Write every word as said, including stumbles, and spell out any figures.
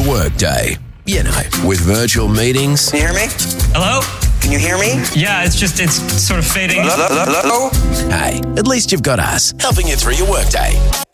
workday. You know, with virtual meetings. Can you hear me? Hello? Can you hear me? Yeah, it's just, it's sort of fading. Hello? Hello? Hello? Hey, at least you've got us helping you through your workday.